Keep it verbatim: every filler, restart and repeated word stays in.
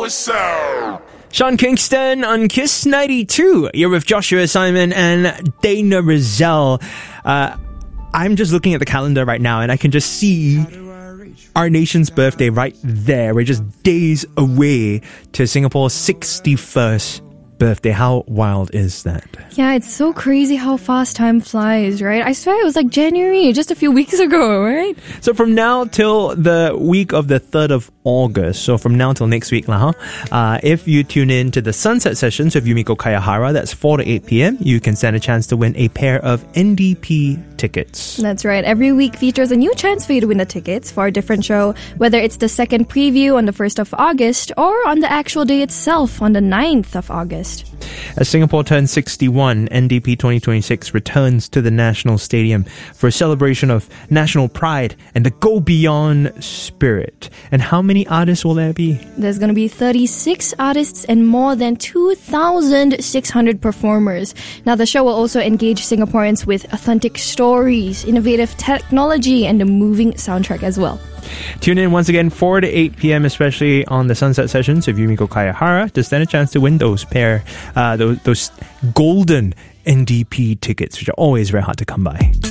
sound. Sean Kingston on Kiss ninety-two. You're with Joshua Simon and Dana Rizal. Uh, I'm just looking at the calendar right now and I can just see our nation's birthday right there. We're just days away to Singapore's sixty-first birthday. How wild is that? Yeah, it's so crazy how fast time flies, right? I swear it was like January, just a few weeks ago, right? So from now till the week of the third of August, so from now till next week, lah, huh? uh, if you tune in to the Sunset Sessions of Yumiko Kayahara, that's four to eight p.m, you can stand a chance to win a pair of N D P tickets. That's right. Every week features a new chance for you to win the tickets for a different show, whether it's the second preview on the first of August or on the actual day itself on the ninth of August. As Singapore turns sixty-one, N D P twenty twenty-six returns to the National Stadium for a celebration of national pride and the go beyond spirit. And how many artists will there be? There's going to be thirty-six artists and more than two thousand six hundred performers. Now, the show will also engage Singaporeans with authentic stories, innovative technology, and a moving soundtrack as well. Tune in once again four to eight p.m, especially on the Sunset Sessions of Yumiko Kayahara, to stand a chance to win those pair, uh, those, those golden N D P tickets, which are always very hard to come by.